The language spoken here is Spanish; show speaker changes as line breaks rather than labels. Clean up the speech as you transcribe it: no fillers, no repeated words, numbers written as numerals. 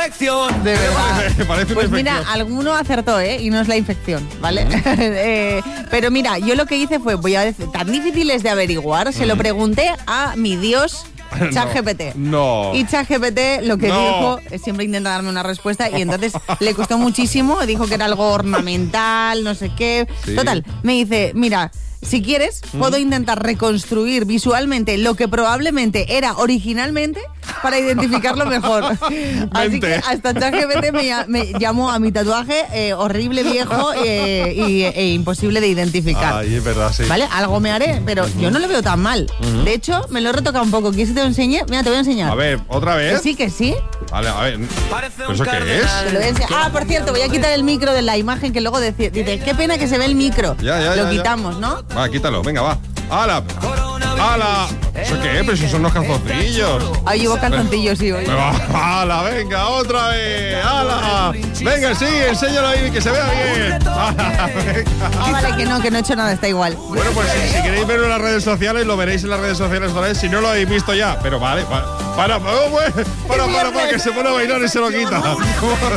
infección.
De verdad.
Parece
Pues
una
mira,
infección.
alguno acertó, y no es la infección, ¿vale? Pero mira, yo lo que hice fue, voy a decir, tan difíciles de averiguar, se lo pregunté a mi Dios, ChatGPT.
No.
Y ChatGPT lo que
No.
dijo, siempre intenta darme una respuesta y entonces le costó muchísimo, dijo que era algo ornamental, no sé qué.
Sí.
Total, me dice, mira, si quieres, puedo intentar reconstruir visualmente lo que probablemente era originalmente para identificarlo mejor. Así
Vente.
que hasta ChatGPT me llamó a mi tatuaje horrible, viejo e imposible de identificar.
Ay, es verdad, sí.
¿Vale? Algo me haré, pero yo no lo veo tan mal. De hecho, me lo he retocado un poco. ¿Quieres que te lo enseñe? Mira, te voy a enseñar.
A ver, ¿otra
Que
vez?
sí, que sí.
Vale, a ver.
Parece
¿Pero
un
eso qué es?
Te lo voy a enseñar. Ah, por cierto, voy a quitar el micro de la imagen que luego dice, qué pena que se ve el micro.
Ya,
Lo
ya.
quitamos, ¿no?
Va, quítalo, venga, va. ¡Hala! ¡Hala! ¿Eso qué es? Pero si son unos calzoncillos.
Ahí llevo calzoncillos, sí, hoy.
¡Hala! Venga, otra vez. ¡Hala! Venga, sí, enséñalo ahí, que se vea bien. ¡Hala! Venga.
Ah, vale, que no he hecho nada, está igual.
Bueno, pues si queréis verlo en las redes sociales, lo veréis en las redes sociales otra vez. Si no lo habéis visto ya, pero vale, para, que se pone a bailar y se lo quita.